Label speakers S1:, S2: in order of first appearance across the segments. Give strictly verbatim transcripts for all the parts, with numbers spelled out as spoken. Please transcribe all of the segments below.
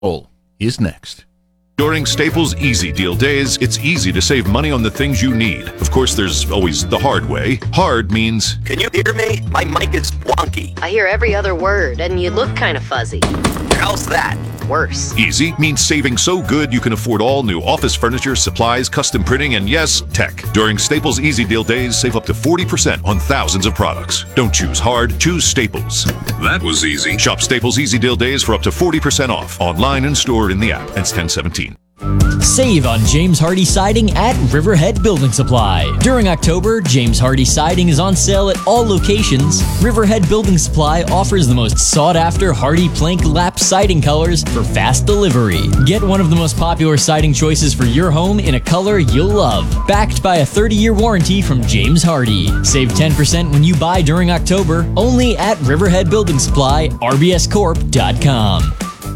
S1: is next.
S2: During Staples Easy Deal Days, it's easy to save money on the things you need. Of course, there's always the hard way. Hard means...
S3: Can you hear me? My mic is wonky.
S4: I hear every other word, and you look kind of fuzzy.
S3: How's that?
S4: Worse.
S2: Easy means saving so good you can afford all new office furniture, supplies, custom printing, and yes, tech. During Staples Easy Deal Days, save up to forty percent on thousands of products. Don't choose hard, choose Staples.
S5: That was easy.
S2: Shop Staples Easy Deal Days for up to forty percent off, online and store in the app. It's ten seventeen.
S6: Save on James Hardie Siding at Riverhead Building Supply. During October, James Hardie Siding is on sale at all locations. Riverhead Building Supply offers the most sought-after Hardie plank lap siding colors for fast delivery. Get one of the most popular siding choices for your home in a color you'll love. Backed by a thirty-year warranty from James Hardie. Save ten percent when you buy during October, only at Riverhead Building Supply, R B S corp dot com.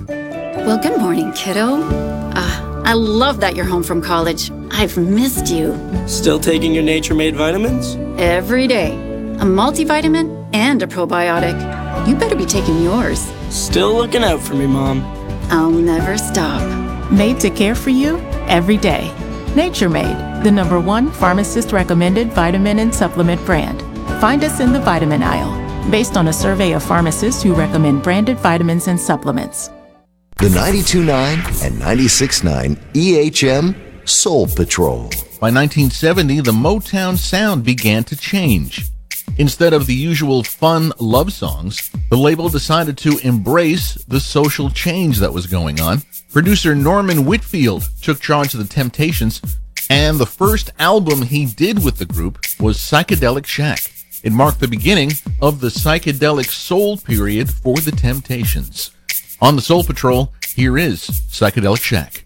S7: Well, good morning, kiddo. Ah. I love that you're home from college. I've missed you.
S8: Still taking your Nature Made vitamins?
S7: Every day. A multivitamin and a probiotic. You better be taking yours.
S8: Still looking out for me, Mom.
S7: I'll never stop.
S9: Made to care for you every day. Nature Made, the number one pharmacist-recommended vitamin and supplement brand. Find us in the vitamin aisle, based on a survey of pharmacists who recommend branded vitamins and supplements.
S10: The ninety-two point nine and ninety-six point nine E H M Soul Patrol.
S1: By nineteen seventy, the Motown sound began to change. Instead of the usual fun love songs, the label decided to embrace the social change that was going on. Producer Norman Whitfield took charge of the Temptations, and the first album he did with the group was Psychedelic Shack. It marked the beginning of the psychedelic soul period for the Temptations. On the Soul Patrol, here is Psychedelic Shack.